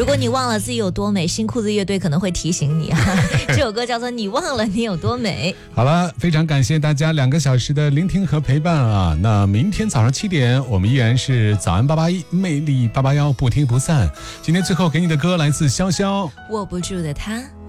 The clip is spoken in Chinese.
如果你忘了自己有多美，新裤子乐队可能会提醒你啊。这首歌叫做《你忘了你有多美》。 好了，非常感谢大家2个小时的聆听和陪伴啊！那明天早上7点，我们依然是早安881，魅力881，不听不散。今天最后给你的歌来自潇潇， 握不住的他。